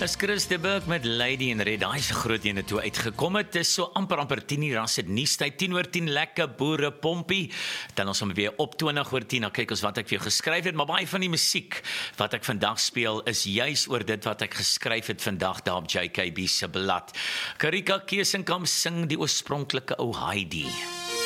Is Chris de Burg met Lady en Red, daai is 'n groot ene toe uitgekom het. Dis so amper 10:00, dan sit nuustyd 10:10 lekker boere pompie. Dan ons hom weer op 20:10, dan kyk ons wat ek vir jou geskryf het, maar baie van die musiek wat ek vandag speel is juis oor dit wat ek geskryf het vandag daar op JKB se blad. Karika Keesenkamp sing die oorspronklike ou Heidi.